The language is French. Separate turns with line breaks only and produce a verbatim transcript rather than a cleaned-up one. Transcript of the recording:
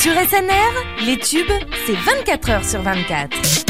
Sur S N R, les tubes, c'est vingt-quatre heures sur vingt-quatre.